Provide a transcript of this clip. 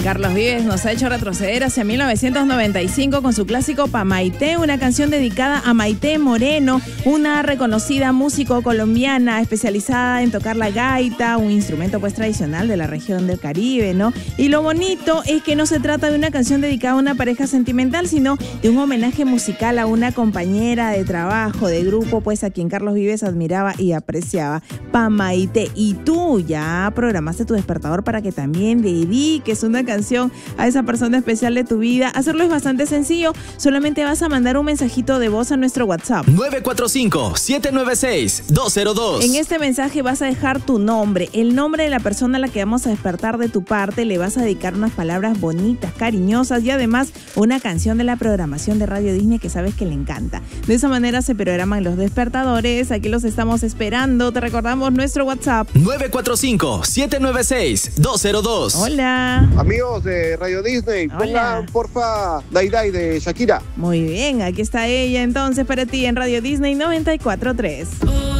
Carlos Vives nos ha hecho retroceder hacia 1995 con su clásico Pa' Maite, una canción dedicada a Maite Moreno, una reconocida músico colombiana especializada en tocar la gaita, un instrumento pues tradicional de la región del Caribe, ¿no? Y lo bonito es que no se trata de una canción dedicada a una pareja sentimental, sino de un homenaje musical a una compañera de trabajo, de grupo, pues a quien Carlos Vives admiraba y apreciaba. Pa' Maite. Y tú ya programaste tu despertador para que también dediques una canción a esa persona especial de tu vida. Hacerlo es bastante sencillo. Solamente vas a mandar un mensajito de voz a nuestro WhatsApp. 945-796-202. En este mensaje vas a dejar tu nombre, el nombre de la persona a la que vamos a despertar de tu parte. Le vas a dedicar unas palabras bonitas, cariñosas y además una canción de la programación de Radio Disney que sabes que le encanta. De esa manera se programan los despertadores. Aquí los estamos esperando. Te recordamos nuestro WhatsApp. 945-796-202. Hola. Amigos de Radio Disney, pongan porfa Dai Dai de Shakira. Muy bien, aquí está ella entonces para ti en Radio Disney 94.3.